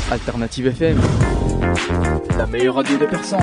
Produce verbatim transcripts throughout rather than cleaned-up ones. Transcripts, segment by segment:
Alternative F M, la meilleure radio des personnes.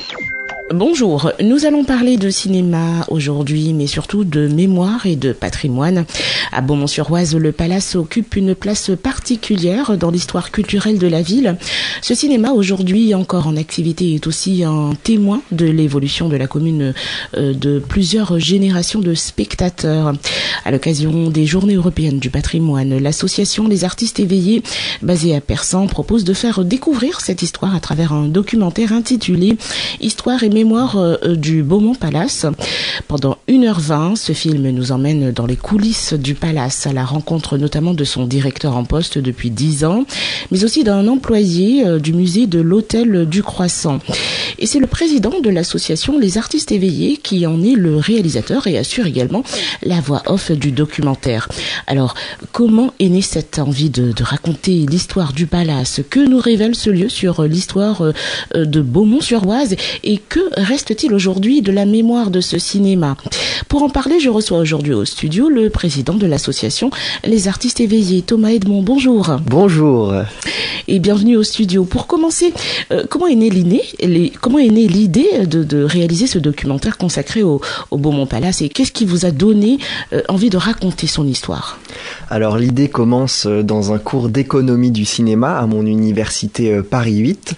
Bonjour, nous allons parler de cinéma aujourd'hui, mais surtout de mémoire et de patrimoine. À Beaumont-sur-Oise, le Palace occupe une place particulière dans l'histoire culturelle de la ville. Ce cinéma, aujourd'hui encore en activité, est aussi un témoin de l'évolution de la commune de plusieurs générations de spectateurs. À l'occasion des Journées européennes du patrimoine, l'association Les Artistes Éveillés, basée à Persan, propose de faire découvrir cette histoire à travers un documentaire intitulé « Histoire et mémoire du Beaumont Palace ». Pendant une heure vingt, ce film nous emmène dans les coulisses du Palace, à la rencontre notamment de son directeur en poste depuis dix ans, mais aussi d'un employé du musée de l'Hôtel du Croissant. Et c'est le président de l'association Les Artistes Éveillés qui en est le réalisateur et assure également la voix off du documentaire. Alors, comment est née cette envie de, de raconter l'histoire du Palace? Que nous révèle ce lieu sur l'histoire de Beaumont-sur-Oise? Et que reste-t-il aujourd'hui de la mémoire de ce cinéma? Pour en parler, je reçois aujourd'hui au studio le président de l'association Les Artistes Éveillés, Thomas Edmond. Bonjour. Bonjour. Et bienvenue au studio. Pour commencer, euh, comment est née l'idée, les, comment est née l'idée de, de réaliser ce documentaire consacré au, au Beaumont Palace, et qu'est-ce qui vous a donné euh, envie de raconter son histoire? Alors l'idée commence dans un cours d'économie du cinéma à mon université Paris huit.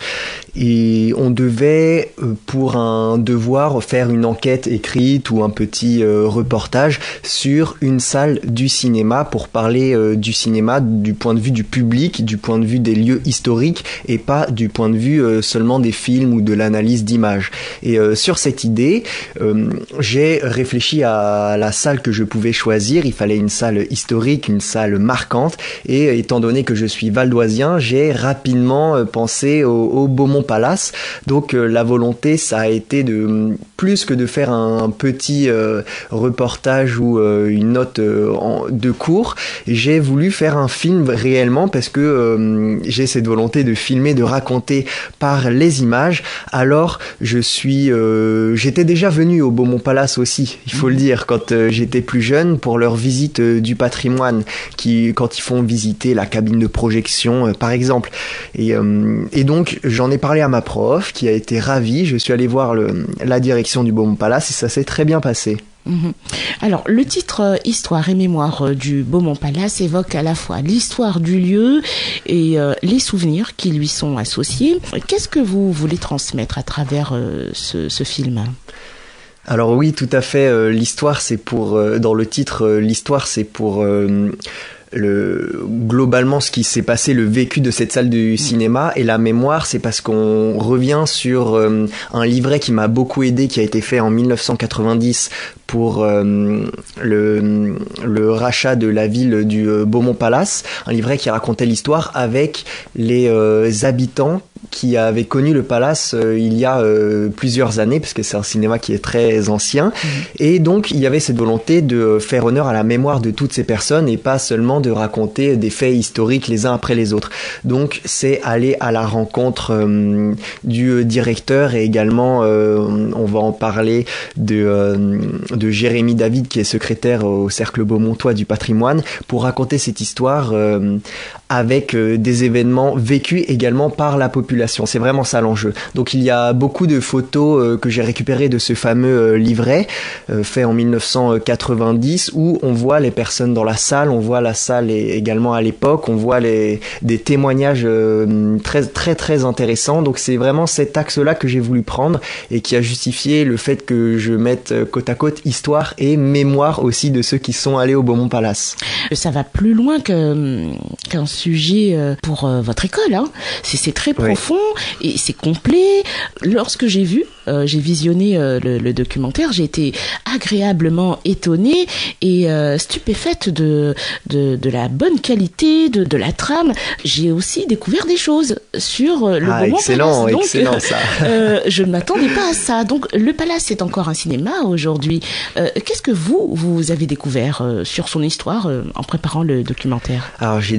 Et on devait, pour un devoir, faire une enquête écrite ou un petit euh, reportage sur une salle du cinéma pour parler euh, du cinéma du point de vue du public, du point de vue des lieux historiques et pas du point de vue euh, seulement des films ou de l'analyse d'images. Et euh, sur cette idée, euh, j'ai réfléchi à la salle que je pouvais choisir. Il fallait une salle historique, une salle marquante. Et étant donné que je suis valdoisien, j'ai rapidement euh, pensé au, au Beaumont Palace. Donc euh, la volonté, ça a été de plus que de faire un, un petit euh, reportage ou euh, une note euh, en, de cours. J'ai voulu faire un film réellement parce que euh, j'ai cette volonté de filmer, de raconter par les images. Alors je suis, euh, j'étais déjà venu au Beaumont Palace aussi, il faut le dire, quand euh, j'étais plus jeune pour leur visite euh, du patrimoine, qui quand ils font visiter la cabine de projection euh, par exemple. Et, euh, et donc j'en ai parlé à ma prof qui a été ravie. Je suis allé voir le, la direction du Beaumont Palace et ça s'est très bien passé. Mmh. Alors, le titre euh, « Histoire et mémoire euh, du Beaumont Palace » évoque à la fois l'histoire du lieu et euh, les souvenirs qui lui sont associés. Qu'est-ce que vous voulez transmettre à travers euh, ce, ce film ? Alors oui, tout à fait. Euh, l'histoire, c'est pour... Euh, dans le titre, euh, l'histoire, c'est pour... Euh, Le, globalement ce qui s'est passé, le vécu de cette salle du cinéma, et la mémoire, c'est parce qu'on revient sur euh, un livret qui m'a beaucoup aidé, qui a été fait en dix-neuf cent quatre-vingt-dix pour euh, le, le rachat de la ville du euh, Beaumont Palace, un livret qui racontait l'histoire avec les euh, habitants qui avaient connu le Palace euh, il y a euh, plusieurs années, parce que c'est un cinéma qui est très ancien, mmh. Et donc il y avait cette volonté de faire honneur à la mémoire de toutes ces personnes et pas seulement de raconter des faits historiques les uns après les autres. Donc c'est aller à la rencontre euh, du directeur et également euh, on va en parler de, euh, de Jérémy David qui est secrétaire au Cercle Beaumontois du patrimoine pour raconter cette histoire euh, avec euh, des événements vécus également par la population. C'est vraiment ça l'enjeu. Donc il y a beaucoup de photos euh, que j'ai récupérées de ce fameux euh, livret euh, fait en dix-neuf cent quatre-vingt-dix où on voit les personnes dans la salle, on voit la salle et également à l'époque, on voit les, des témoignages euh, très très très intéressants. Donc c'est vraiment cet axe-là que j'ai voulu prendre et qui a justifié le fait que je mette côte à côte histoire et mémoire aussi de ceux qui sont allés au Beaumont Palace. Ça va plus loin que, qu'un sujet pour votre école, hein. C'est, c'est très profond, oui. Et c'est complet. Lorsque j'ai vu, euh, j'ai visionné euh, le, le documentaire, j'ai été agréablement étonnée et euh, stupéfaite de, de, de la bonne qualité, de, de la trame. J'ai aussi découvert des choses sur euh, le ah, Beaumont excellent, Palace. Donc, excellent, ça. euh, je ne m'attendais pas à ça. Donc, le Palace est encore un cinéma aujourd'hui. Euh, qu'est-ce que vous, vous avez découvert euh, sur son histoire euh, en préparant le documentaire ? Alors, j'ai découvert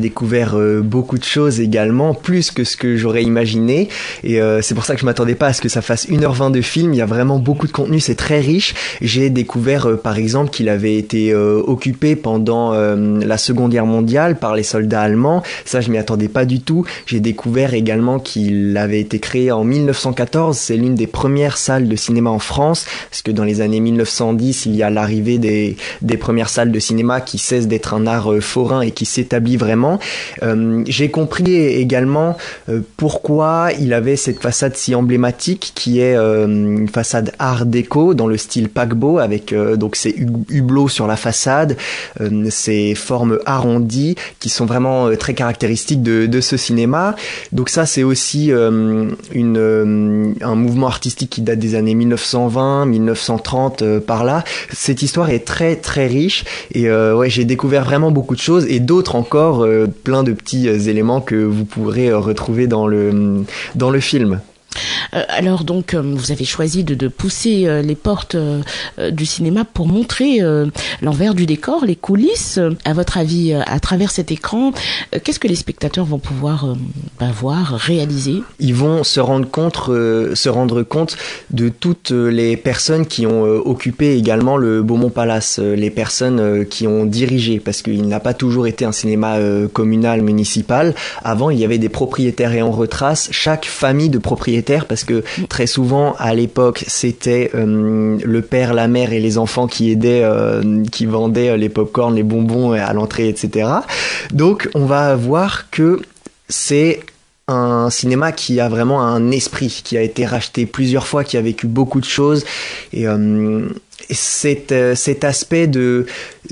découvert euh, beaucoup de choses également, plus que ce que j'aurais imaginé. Et euh, c'est pour ça que je m'attendais pas à ce que ça fasse une heure vingt de film. Il y a vraiment beaucoup de contenu, c'est très riche. J'ai découvert euh, par exemple qu'il avait été euh, occupé pendant euh, la Seconde Guerre mondiale par les soldats allemands. Ça, je m'y attendais pas du tout. J'ai découvert également qu'il avait été créé en mille neuf cent quatorze. C'est l'une des premières salles de cinéma en France, parce que dans les années mille neuf cent dix, il y a l'arrivée des, des premières salles de cinéma qui cessent d'être un art euh, forain et qui s'établit vraiment. Euh, j'ai compris également euh, pourquoi il avait cette façade si emblématique qui est euh, une façade art déco dans le style paquebot avec euh, donc ces hublots sur la façade, euh, ces formes arrondies qui sont vraiment euh, très caractéristiques de, de ce cinéma. Donc ça, c'est aussi euh, une, euh, un mouvement artistique qui date des années mille neuf cent vingt, mille neuf cent trente, euh, par là. Cette histoire est très très riche et euh, ouais, j'ai découvert vraiment beaucoup de choses et d'autres encore, euh, plein de petits euh, éléments que vous pourrez euh, retrouver dans le, dans le film. Euh, alors donc euh, vous avez choisi de, de pousser euh, les portes euh, euh, du cinéma pour montrer euh, l'envers du décor, les coulisses. À votre avis, euh, à travers cet écran, euh, qu'est-ce que les spectateurs vont pouvoir euh, bah, voir, réaliser ? Ils vont se rendre compte, euh, se rendre compte de toutes les personnes qui ont euh, occupé également le Beaumont Palace, euh, les personnes euh, qui ont dirigé, parce qu'il n'a pas toujours été un cinéma euh, communal, municipal. Avant, il y avait des propriétaires et on retrace chaque famille de propriétaires, parce que très souvent à l'époque c'était euh, le père, la mère et les enfants qui aidaient, euh, qui vendaient les pop-corn, les bonbons à l'entrée, et cetera. Donc on va voir que c'est un cinéma qui a vraiment un esprit, qui a été racheté plusieurs fois, qui a vécu beaucoup de choses et euh, cet, cet aspect de,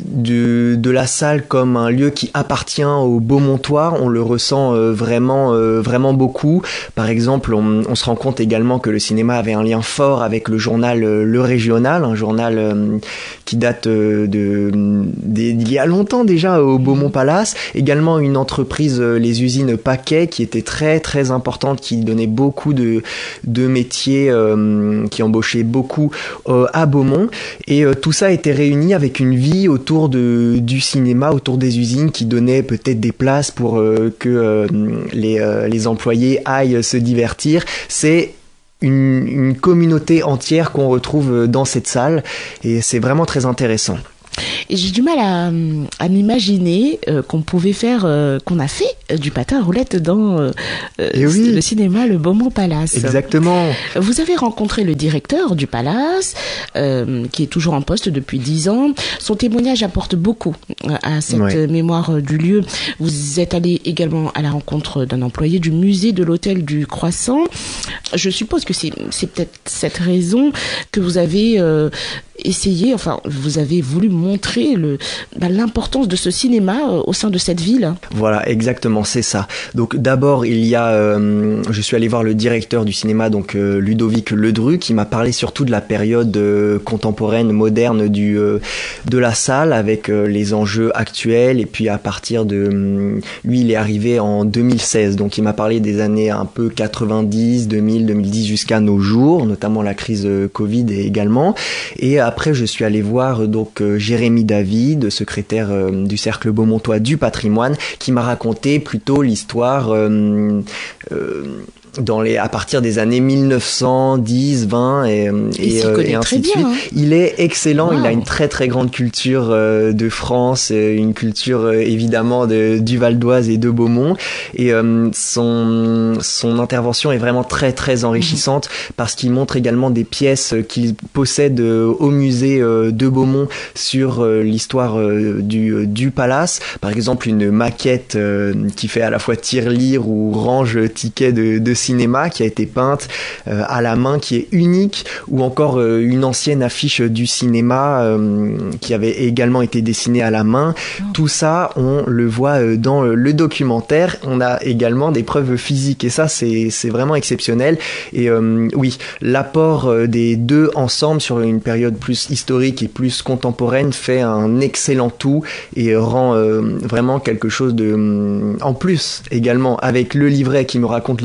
de, de la salle comme un lieu qui appartient au Beaumontois, on le ressent euh, vraiment, euh, vraiment beaucoup. Par exemple, on, on se rend compte également que le cinéma avait un lien fort avec le journal euh, Le Régional, un journal euh, qui date euh, de, d'il y a longtemps déjà au Beaumont Palace. Également une entreprise, euh, les usines Paquet, qui était très très importante, qui donnait beaucoup de, de métiers, euh, qui embauchait beaucoup euh, à Beaumont. Et euh, tout ça a été réuni avec une vie autour de, du cinéma, autour des usines qui donnaient peut-être des places pour euh, que euh, les, euh, les employés aillent se divertir. C'est une, une communauté entière qu'on retrouve dans cette salle et c'est vraiment très intéressant. Et j'ai du mal à, à m'imaginer euh, qu'on pouvait faire, euh, qu'on a fait euh, du patin à roulettes dans euh, oui. le cinéma Le Beaumont Palace. Exactement. Vous avez rencontré le directeur du Palace, euh, qui est toujours en poste depuis dix ans. Son témoignage apporte beaucoup à cette ouais. mémoire du lieu. Vous êtes allé également à la rencontre d'un employé du musée de l'Hôtel du Croissant. Je suppose que c'est, c'est peut-être cette raison que vous avez euh, essayé, enfin, vous avez voulu montrer le, bah, l'importance de ce cinéma euh, au sein de cette ville. Voilà, exactement, c'est ça. Donc d'abord, il y a, euh, je suis allé voir le directeur du cinéma, donc euh, Ludovic Ledru, qui m'a parlé surtout de la période euh, contemporaine, moderne du euh, de la salle, avec euh, les enjeux actuels. Et puis à partir de, euh, lui, il est arrivé en deux mille seize, donc il m'a parlé des années un peu quatre-vingt-dix, deux mille, deux mille dix jusqu'à nos jours, notamment la crise euh, Covid également. Et après, je suis allé voir donc euh, Jérémy David, secrétaire euh, du Cercle Beaumontois du patrimoine, qui m'a raconté plutôt l'histoire euh, euh, dans les, à partir des années mille neuf cent dix, vingt et, et, et, euh, et ainsi de suite. Bien, hein. Il est excellent, wow. Il a une très très grande culture euh, de France, une culture euh, évidemment de, du Val d'Oise et de Beaumont. Et euh, son, son intervention est vraiment très très enrichissante mmh. parce qu'il montre également des pièces qu'il possède euh, au musée euh, de Beaumont sur euh, l'histoire euh, du, du palace. Par exemple, une maquette euh, qui fait à la fois tirelire ou range ticket de, de cinéma qui a été peinte euh, à la main, qui est unique, ou encore euh, une ancienne affiche du cinéma euh, qui avait également été dessinée à la main. Oh. Tout ça, on le voit euh, dans le documentaire. On a également des preuves physiques et ça, c'est, c'est vraiment exceptionnel. Et euh, oui, l'apport euh, des deux ensemble sur une période plus historique et plus contemporaine fait un excellent tout et rend euh, vraiment quelque chose de... En plus, également, avec le livret qui me raconte l'histoire de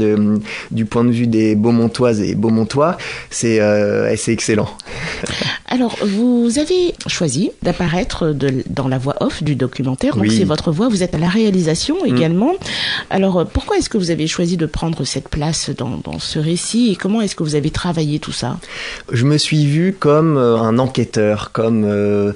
de, du point de vue des Beaumontoises et Beaumontois, c'est, euh, c'est excellent. Alors, vous avez choisi d'apparaître de, dans la voix off du documentaire, donc oui. c'est votre voix, vous êtes à la réalisation également. Mmh. Alors, pourquoi est-ce que vous avez choisi de prendre cette place dans, dans ce récit et comment est-ce que vous avez travaillé tout ça ? Je me suis vu comme un enquêteur, comme euh,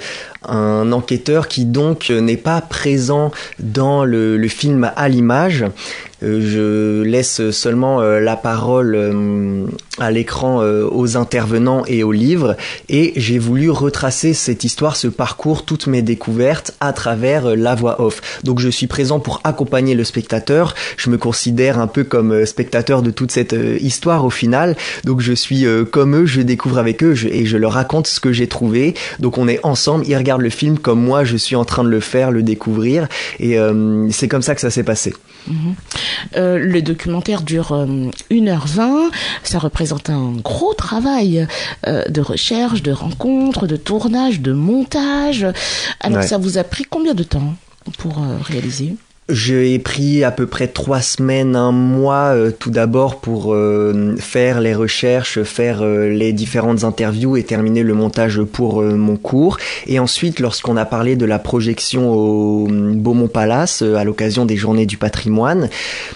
un enquêteur qui donc n'est pas présent dans le, le film à l'image. Euh, je laisse seulement euh, la parole euh, à l'écran euh, aux intervenants et aux livres, et j'ai voulu retracer cette histoire, ce parcours, toutes mes découvertes à travers euh, la voix off. Donc je suis présent pour accompagner le spectateur. Je me considère un peu comme euh, spectateur de toute cette euh, histoire au final. Donc je suis euh, comme eux, je découvre avec eux je, et je leur raconte ce que j'ai trouvé. Donc on est ensemble, ils regardent le film comme moi je suis en train de le faire, le découvrir, et euh, c'est comme ça que ça s'est passé. Mmh. Euh, le documentaire dure euh, une heure vingt, ça représente un gros travail euh, de recherche, de rencontre, de tournage, de montage. Alors ouais. Ça vous a pris combien de temps pour euh, réaliser ? J'ai pris à peu près trois semaines, un mois, euh, tout d'abord pour euh, faire les recherches, faire euh, les différentes interviews et terminer le montage pour euh, mon cours. Et ensuite, lorsqu'on a parlé de la projection au Beaumont Palace euh, à l'occasion des Journées du Patrimoine,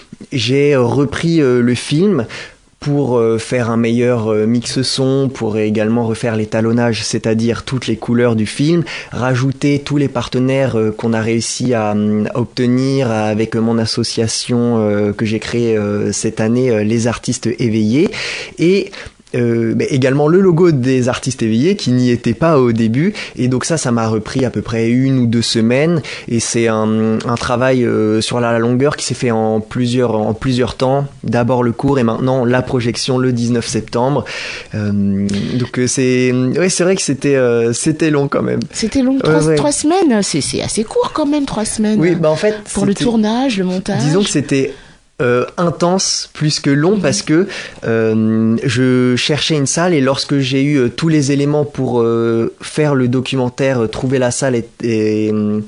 j'ai repris euh, le film pour euh, faire un meilleur euh, mix son, pour également refaire l'étalonnage, c'est-à-dire toutes les couleurs du film, rajouter tous les partenaires euh, qu'on a réussi à, à obtenir avec mon association euh, que j'ai créée euh, cette année, euh, les artistes éveillés, et Euh, mais également le logo des artistes éveillés qui n'y était pas au début, et donc ça ça m'a repris à peu près une ou deux semaines, et c'est un, un travail euh, sur la longueur qui s'est fait en plusieurs, en plusieurs temps, d'abord le cours et maintenant la projection le dix-neuf septembre, euh, donc c'est, ouais, c'est vrai que c'était, euh, c'était long quand même. C'était long, trois, ouais, ouais. trois semaines, c'est, c'est assez court quand même, trois semaines. Oui, bah en fait pour le tournage, le montage. Disons que c'était Euh, intense plus que long, mmh. parce que euh, je cherchais une salle, et lorsque j'ai eu euh, tous les éléments pour euh, faire le documentaire, euh, trouver la salle et, et,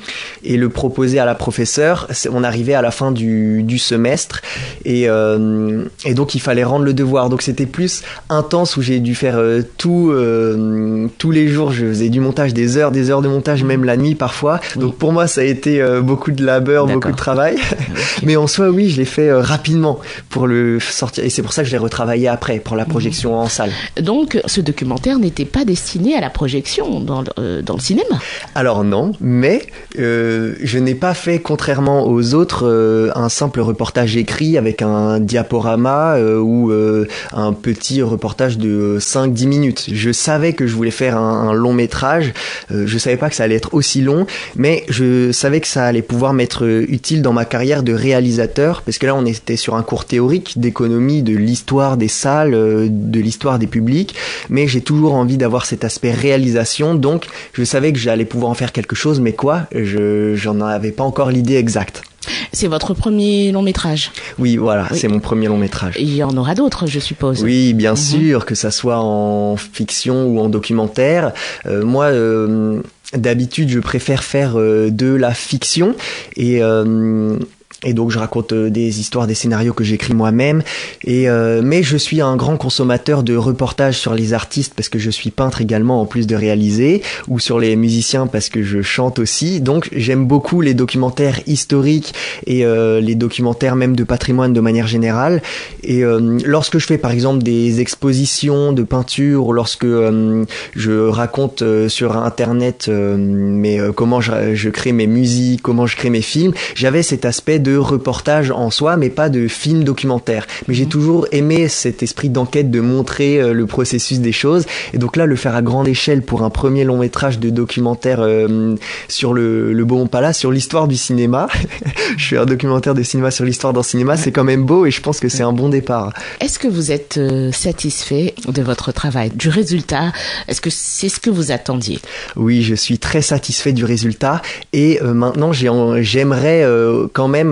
et le proposer à la professeure, on arrivait à la fin du, du semestre, et, euh, et donc il fallait rendre le devoir, donc c'était plus intense où j'ai dû faire euh, tout euh, tous les jours, je faisais du montage, des heures des heures de montage, même la nuit parfois, oui. Donc pour moi ça a été euh, beaucoup de labeur, D'accord. beaucoup de travail. Okay. Mais en soi oui, je l'ai fait euh, rapidement pour le sortir, et c'est pour ça que je l'ai retravaillé après pour la projection mmh. en salle. Donc ce documentaire n'était pas destiné à la projection dans le, euh, dans le cinéma. Alors non, mais euh, je n'ai pas fait, contrairement aux autres, euh, un simple reportage écrit avec un diaporama euh, ou euh, un petit reportage de cinq à dix minutes. Je savais que je voulais faire un, un long métrage, euh, je savais pas que ça allait être aussi long, mais je savais que ça allait pouvoir m'être utile dans ma carrière de réalisateur, parce que là on était sur un cours théorique d'économie, de l'histoire des salles, de l'histoire des publics, mais j'ai toujours envie d'avoir cet aspect réalisation, donc je savais que j'allais pouvoir en faire quelque chose, mais quoi, je j'en avais pas encore l'idée exacte. C'est votre premier long métrage ? Oui, voilà, oui. C'est mon premier long métrage. Il y en aura d'autres, je suppose. Oui, bien mmh. sûr, que ça soit en fiction ou en documentaire. Euh, moi, euh, d'habitude, je préfère faire euh, de la fiction, et... Euh, Et donc je raconte euh, des histoires, des scénarios que j'écris moi-même. Et euh, mais je suis un grand consommateur de reportages sur les artistes, parce que je suis peintre également en plus de réaliser, ou sur les musiciens parce que je chante aussi. Donc j'aime beaucoup les documentaires historiques et euh, les documentaires même de patrimoine de manière générale. Et euh, lorsque je fais par exemple des expositions de peinture, ou lorsque euh, je raconte euh, sur internet euh, mais euh, comment je, je crée mes musiques, comment je crée mes films, j'avais cet aspect de reportage en soi, mais pas de film documentaire. Mais j'ai toujours aimé cet esprit d'enquête, de montrer euh, le processus des choses. Et donc là, le faire à grande échelle pour un premier long métrage de documentaire euh, sur le, le Beaumont Palace, sur l'histoire du cinéma. Je fais un documentaire de cinéma sur l'histoire d'un cinéma, ouais. C'est quand même beau, et je pense que c'est un bon départ. Est-ce que vous êtes euh, satisfait de votre travail, du résultat ? Est-ce que c'est ce que vous attendiez ? Oui, je suis très satisfait du résultat, et euh, maintenant j'ai, j'aimerais euh, quand même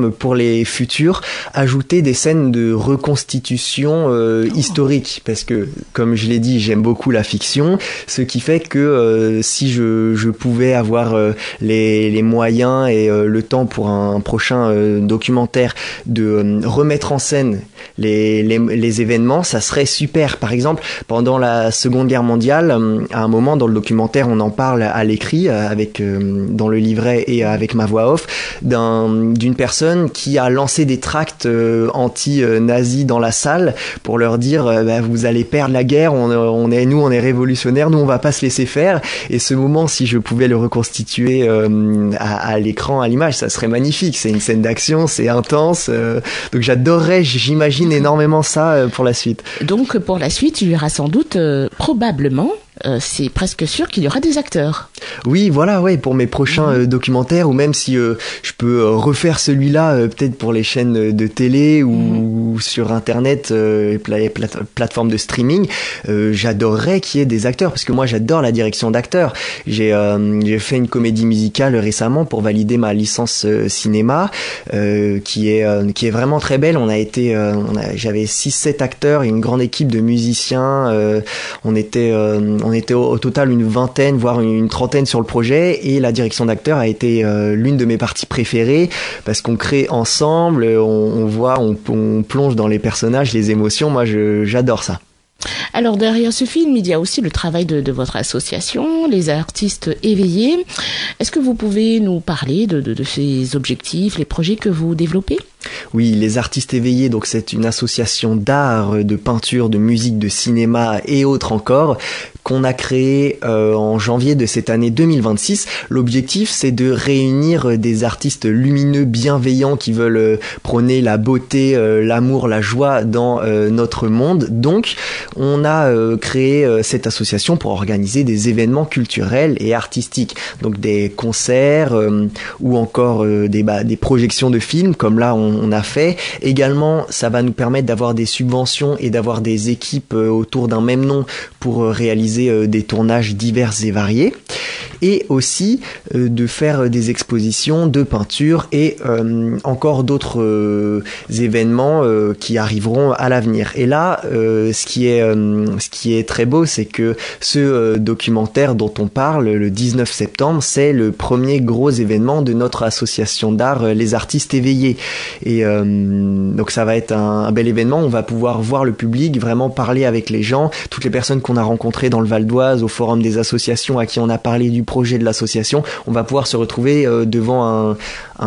terme pour les futurs, ajouter des scènes de reconstitution euh, oh. historique, parce que comme je l'ai dit, j'aime beaucoup la fiction, ce qui fait que euh, si je, je pouvais avoir euh, les, les moyens et euh, le temps pour un prochain euh, documentaire de euh, remettre en scène les, les, les événements, ça serait super. Par exemple, pendant la Seconde Guerre mondiale, euh, à un moment dans le documentaire, on en parle à l'écrit, euh, avec euh, dans le livret et avec ma voix off, d'un, d'une personne qui a lancé des tracts euh, anti-nazis dans la salle pour leur dire euh, bah, vous allez perdre la guerre, on, on est, nous on est révolutionnaires, nous on va pas se laisser faire. Et ce moment, si je pouvais le reconstituer euh, à, à l'écran, à l'image, ça serait magnifique. C'est une scène d'action, c'est intense, euh, donc j'adorerais, j'imagine énormément ça euh, pour la suite. Donc pour la suite, il y aura sans doute, euh, probablement, Euh, c'est presque sûr qu'il y aura des acteurs. Oui, voilà, ouais, pour mes prochains euh, documentaires, ou même si euh, je peux euh, refaire celui-là, euh, peut-être pour les chaînes de télé ou, mmh. ou sur Internet, euh, pla- pla- plateforme de streaming, euh, j'adorerais qu'il y ait des acteurs, parce que moi j'adore la direction d'acteurs. J'ai, euh, j'ai fait une comédie musicale récemment pour valider ma licence euh, cinéma, euh, qui est euh, qui est vraiment très belle. On a été, euh, on a, j'avais six sept acteurs et une grande équipe de musiciens. Euh, on était euh, On était au, au total une vingtaine, voire une, une trentaine sur le projet, et la direction d'acteurs a été euh, l'une de mes parties préférées, parce qu'on crée ensemble, on, on voit, on, on plonge dans les personnages, les émotions. Moi, je, j'adore ça. Alors derrière ce film, il y a aussi le travail de, de votre association, les artistes éveillés. Est-ce que vous pouvez nous parler de, de, de ces objectifs, les projets que vous développez ? Oui, les artistes éveillés, donc c'est une association d'art, de peinture, de musique, de cinéma et autres encore, qu'on a créé euh, en janvier de cette année deux mille vingt-six. L'objectif, c'est de réunir des artistes lumineux, bienveillants, qui veulent euh, prôner la beauté, euh, l'amour, la joie dans euh, notre monde. Donc, on a euh, créé euh, cette association pour organiser des événements culturels et artistiques, donc des concerts euh, ou encore euh, des, bah, des projections de films, comme là on on a fait. Également, ça va nous permettre d'avoir des subventions et d'avoir des équipes euh, autour d'un même nom pour euh, réaliser euh, des tournages divers et variés. Et aussi euh, de faire des expositions de peinture et euh, encore d'autres euh, événements euh, qui arriveront à l'avenir. Et là, euh, ce qui est euh, ce qui est très beau, c'est que ce euh, documentaire dont on parle, le dix-neuf septembre, c'est le premier gros événement de notre association d'art, euh, les artistes éveillés. Et euh, donc ça va être un, un bel événement. On va pouvoir voir le public, vraiment parler avec les gens, toutes les personnes qu'on a rencontrées dans le Val d'Oise, au forum des associations à qui on a parlé du projet de l'association. On va pouvoir se retrouver euh, devant un,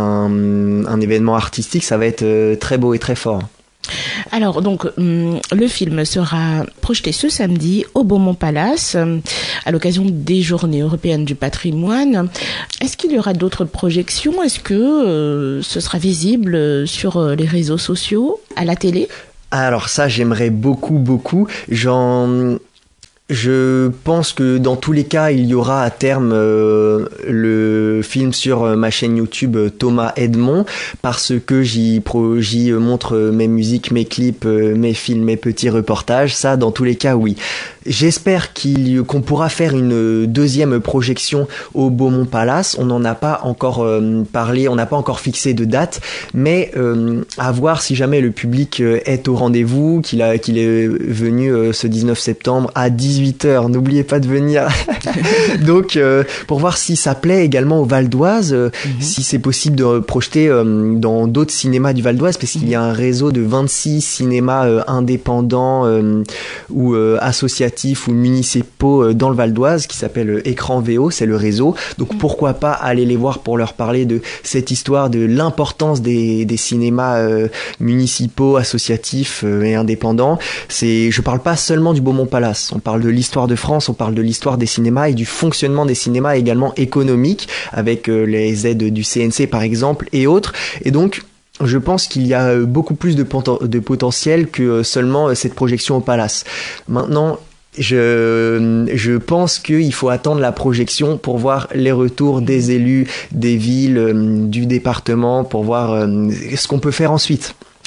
un, un événement artistique. Ça va être euh, très beau et très fort. Alors, donc, hum, le film sera projeté ce samedi au Beaumont Palace, hum, à l'occasion des Journées européennes du patrimoine. Est-ce qu'il y aura d'autres projections ? Est-ce que euh, ce sera visible sur euh, les réseaux sociaux, à la télé ? Alors ça, j'aimerais beaucoup, beaucoup. J'en... Je pense que dans tous les cas, il y aura à terme euh, le film sur euh, ma chaîne YouTube euh, Thomas Edmond, parce que j'y, pro, j'y montre mes musiques, mes clips, euh, mes films, mes petits reportages. Ça, dans tous les cas, oui. J'espère qu'il, qu'on pourra faire une deuxième projection au Beaumont Palace. On n'en a pas encore euh, parlé, on n'a pas encore fixé de date, mais euh, à voir si jamais le public euh, est au rendez-vous, qu'il, a, qu'il est venu euh, ce dix-neuf septembre à dix-huit heures. N'oubliez pas de venir. Donc, euh, pour voir si ça plaît également au Val d'Oise, euh, mm-hmm. si c'est possible de projeter euh, dans d'autres cinémas du Val d'Oise, parce qu'il y a un réseau de vingt-six cinémas euh, indépendants euh, ou euh, associatifs ou municipaux dans le Val d'Oise qui s'appelle Écran V O, c'est le réseau. Donc pourquoi pas aller les voir pour leur parler de cette histoire, de l'importance des, des cinémas euh, municipaux, associatifs euh, et indépendants. C'est, je parle pas seulement du Beaumont Palace, on parle de l'histoire de France, on parle de l'histoire des cinémas et du fonctionnement des cinémas également économique, avec euh, les aides du C N C par exemple et autres. Et donc je pense qu'il y a beaucoup plus de, poten- de potentiel que seulement cette projection au Palace. Maintenant, Je, je pense qu'il faut attendre la projection pour voir les retours des élus, des villes, du département, pour voir ce qu'on peut faire ensuite.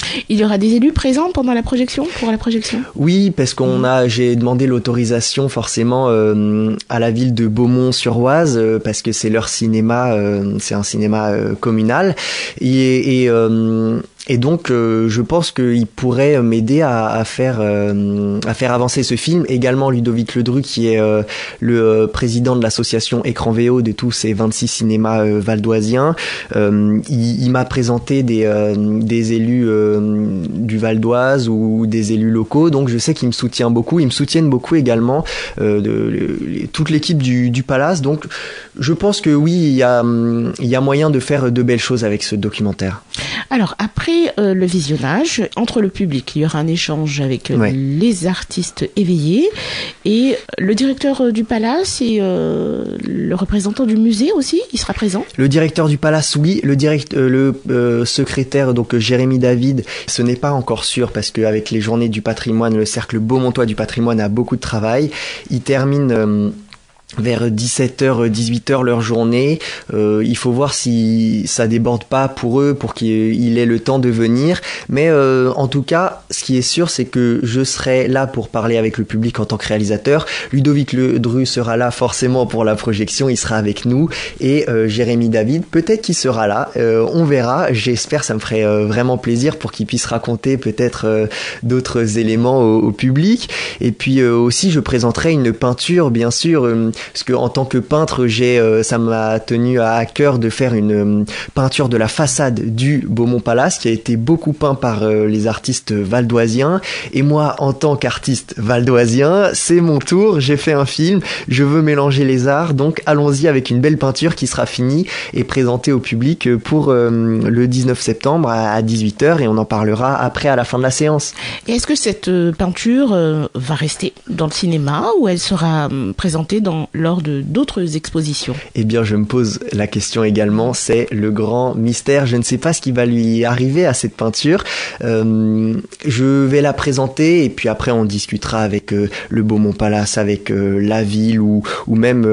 Il y aura des élus présents pendant la projection, pour la projection ? Oui, parce qu'on a, j'ai demandé l'autorisation forcément euh, à la ville de Beaumont-sur-Oise euh, parce que c'est leur cinéma, euh, c'est un cinéma euh, communal et, et euh, Et donc, euh, je pense qu'il pourrait m'aider à, à faire euh, à faire avancer ce film. Également, Ludovic Ledru, qui est euh, le euh, président de l'association Écran V O de tous ces vingt-six cinémas euh, valdoisiens. Euh, il, il m'a présenté des euh, des élus euh, du Val d'Oise ou des élus locaux. Donc, je sais qu'il me soutient beaucoup. Ils me soutiennent beaucoup également euh, de, de, toute l'équipe du, du Palace. Donc, je pense que oui, il y a il y a moyen de faire de belles choses avec ce documentaire. Alors, après euh, le visionnage, entre le public, il y aura un échange avec euh, ouais. les artistes éveillés et le directeur euh, du Palace et euh, le représentant du musée aussi, il sera présent. Le directeur du Palace, oui. Le, direct, euh, le euh, secrétaire, donc Jérémy David, ce n'est pas encore sûr parce qu'avec les journées du patrimoine, le cercle beaumontois du patrimoine a beaucoup de travail. Il termine... Euh, vers dix-sept heures, dix-huit heures leur journée. Euh, il faut voir si ça déborde pas pour eux, pour qu'il ait le temps de venir. Mais euh, en tout cas, ce qui est sûr, c'est que je serai là pour parler avec le public en tant que réalisateur. Ludovic Ledru sera là forcément pour la projection, il sera avec nous. Et euh, Jérémy David, peut-être qu'il sera là. Euh, on verra. J'espère, ça me ferait euh, vraiment plaisir pour qu'il puisse raconter peut-être euh, d'autres éléments au, au public. Et puis euh, aussi, je présenterai une peinture, bien sûr. Euh, Parce que en tant que peintre, j'ai, euh, ça m'a tenu à cœur de faire une euh, peinture de la façade du Beaumont Palace qui a été beaucoup peint par euh, les artistes valdoisiens. Et moi, en tant qu'artiste valdoisien, c'est mon tour. J'ai fait un film. Je veux mélanger les arts. Donc, allons-y avec une belle peinture qui sera finie et présentée au public pour euh, le dix-neuf septembre à dix-huit heures. Et on en parlera après à la fin de la séance. Et est-ce que cette euh, peinture euh, va rester dans le cinéma ou elle sera euh, présentée dans lors de d'autres expositions? Eh bien, je me pose la question également, c'est le grand mystère. Je ne sais pas ce qui va lui arriver à cette peinture. Euh, je vais la présenter et puis après on discutera avec euh, le Beaumont Palace, avec euh, la ville ou, ou même...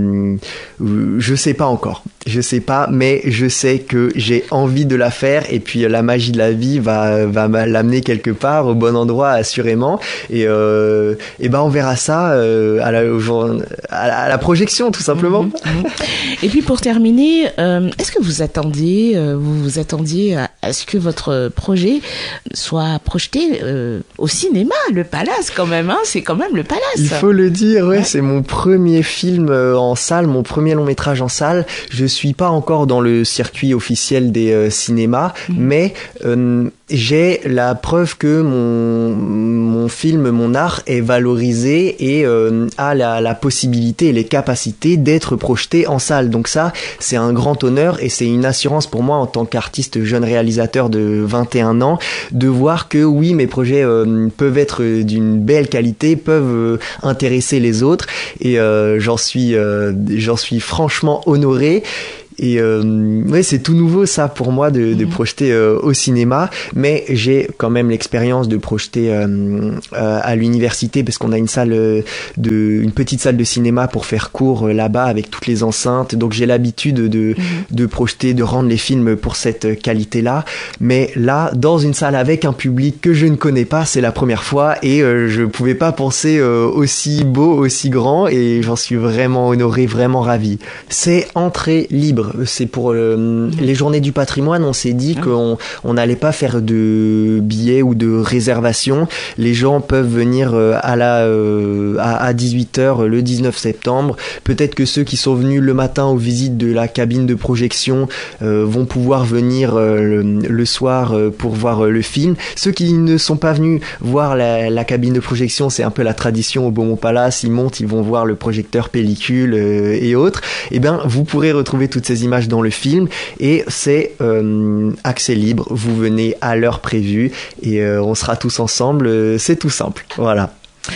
Euh, je sais pas encore. Je sais pas, mais je sais que j'ai envie de la faire et puis la magie de la vie va, va l'amener quelque part, au bon endroit assurément. Et, euh, et ben on verra ça euh, à, la, au jour, à, la, à la projection tout simplement. Mmh, mmh. Et puis pour terminer, euh, est-ce que vous attendiez, euh, vous vous attendiez à, à ce que votre projet soit projeté euh, au cinéma, le Palace quand même, hein, c'est quand même le Palace. Il faut le dire, ouais, ouais. C'est mon premier film euh, en salle, mon premier long métrage en salle. Je suis pas encore dans le circuit officiel des euh, cinémas, mmh. mais euh, j'ai la preuve que mon, mon film, mon art est valorisé et euh, a la, la possibilité et les capacités d'être projeté en salle. Donc ça, c'est un grand honneur et c'est une assurance pour moi en tant qu'artiste jeune réalisateur de vingt et un ans de voir que oui, mes projets euh, peuvent être d'une belle qualité, peuvent euh, intéresser les autres et euh, j'en suis, euh, j'en suis franchement honoré. Et euh, ouais, c'est tout nouveau ça pour moi de, de mmh. projeter euh, au cinéma, mais j'ai quand même l'expérience de projeter euh, euh, à l'université parce qu'on a une salle euh, de, une petite salle de cinéma pour faire cours euh, là-bas avec toutes les enceintes. Donc j'ai l'habitude de, mmh. de projeter, de rendre les films pour cette qualité-là. Mais là, dans une salle avec un public que je ne connais pas, c'est la première fois et euh, je pouvais pas penser euh, aussi beau, aussi grand et j'en suis vraiment honoré, vraiment ravi. C'est entrée libre. C'est pour euh, mmh. les journées du patrimoine, on s'est dit mmh. qu'on on n'allait pas faire de billets ou de réservations. Les gens peuvent venir euh, à la euh, à, à dix-huit heures le dix-neuf septembre. Peut-être que ceux qui sont venus le matin aux visites de la cabine de projection euh, vont pouvoir venir euh, le, le soir euh, pour voir euh, le film. Ceux qui ne sont pas venus voir la, la cabine de projection, c'est un peu la tradition au Beaumont Palace. Ils montent, ils vont voir le projecteur pellicule euh, et autres. Et bien, vous pourrez retrouver toutes ces images dans le film et c'est euh, accès libre, vous venez à l'heure prévue et euh, on sera tous ensemble, c'est tout simple, voilà.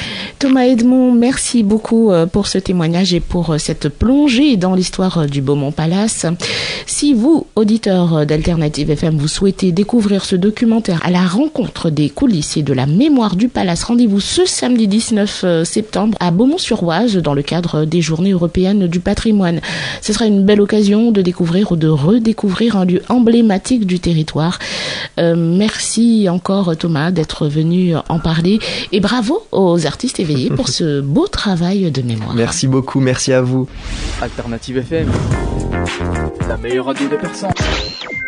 Thomas Edmond, merci beaucoup pour ce témoignage et pour cette plongée dans l'histoire du Beaumont Palace. Si vous, auditeurs d'Alternative F M, vous souhaitez découvrir ce documentaire à la rencontre des coulisses et de la mémoire du Palace, rendez-vous ce samedi dix-neuf septembre à Beaumont-sur-Oise dans le cadre des Journées européennes du patrimoine. Ce sera une belle occasion de découvrir ou de redécouvrir un lieu emblématique du territoire. Euh, merci encore Thomas d'être venu en parler et bravo aux artistes éveillés pour ce beau travail de mémoire. Merci beaucoup, merci à vous. Alternative F M, la meilleure radio de Persan.